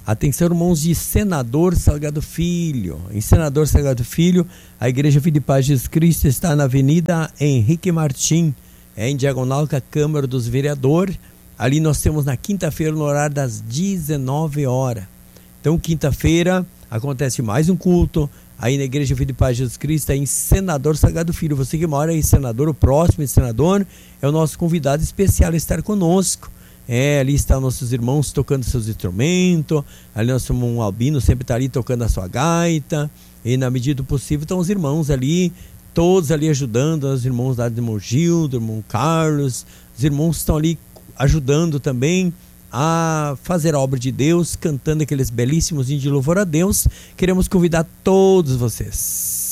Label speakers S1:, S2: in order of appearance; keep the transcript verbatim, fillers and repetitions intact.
S1: Atenção, irmãos de Senador Salgado Filho. Em Senador Salgado Filho, a Igreja Vida e Paz de Jesus Cristo está na Avenida Henrique Martim, é em diagonal com a Câmara dos Vereadores. Ali nós temos na quinta-feira, no horário das dezenove horas. Então, quinta-feira, acontece mais um culto aí na Igreja Vida e Paz de Jesus Cristo, em Senador Salgado Filho. Você que mora em Senador, o próximo Senador, é o nosso convidado especial a estar conosco. É, ali estão nossos irmãos tocando seus instrumentos, ali nosso irmão Albino sempre está ali tocando a sua gaita, e na medida do possível estão os irmãos ali, todos ali ajudando, os irmãos lá do irmão Gil, do irmão Carlos, os irmãos estão ali ajudando também a fazer a obra de Deus, cantando aqueles belíssimos hinos de louvor a Deus. Queremos convidar todos vocês